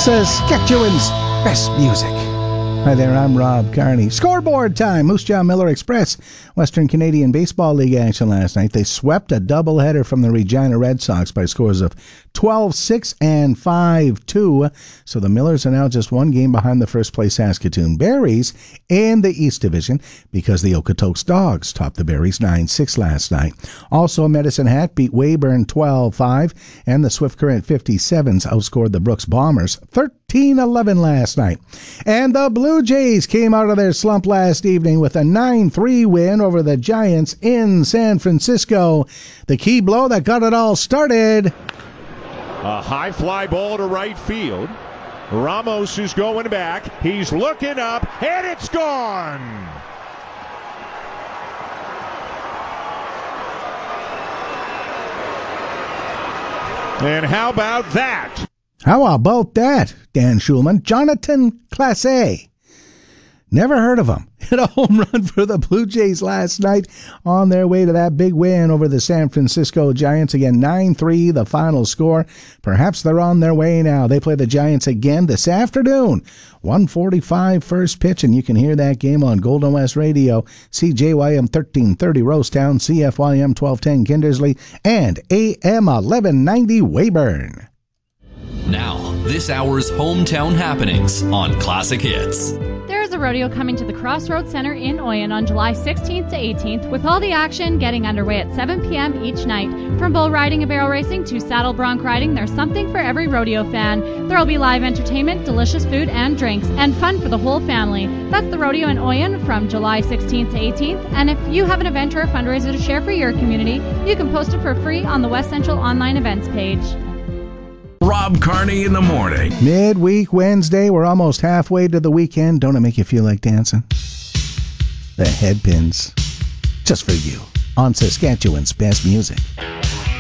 Saskatchewan's best music. Hi there, I'm Rob Carney. Scoreboard time. Moose Jaw Miller Express. Western Canadian Baseball League action last night. They swept a doubleheader from the Regina Red Sox by scores of 12-6 and 5-2. So the Millers are now just one game behind the first place Saskatoon Berries in the East Division because the Okotoks Dogs topped the Berries 9-6 last night. Also, Medicine Hat beat Weyburn 12-5, and the Swift Current 57s outscored the Brooks Bombers 13-11 last night. And the Blue Jays came out of their slump last evening with a 9-3 win over the Giants in San Francisco. The key blow that got it all started. A high fly ball to right field. Ramos is going back. He's looking up, and it's gone. And how about that? How about that, Dan Schulman? Jonathan Clase. Never heard of him. Hit a home run for the Blue Jays last night on their way to that big win over the San Francisco Giants. Again, 9-3, the final score. Perhaps they're on their way now. They play the Giants again this afternoon. 1:45 first pitch, and you can hear that game on Golden West Radio, CJYM 1330 Rosetown, CFYM 1210 Kindersley, and AM 1190 Weyburn. Now, this hour's hometown happenings on Classic Hits. There is a rodeo coming to the Crossroads Center in Oyen on July 16th to 18th, with all the action getting underway at 7 p.m. each night. From bull riding and barrel racing to saddle bronc riding, there's something for every rodeo fan. There will be live entertainment, delicious food and drinks, and fun for the whole family. That's the rodeo in Oyen from July 16th to 18th, and if you have an event or a fundraiser to share for your community, you can post it for free on the West Central online events page. Rob Carney in the morning. Midweek Wednesday. We're almost halfway to the weekend. Don't it make you feel like dancing? The Headpins. Just for you. On Saskatchewan's best music.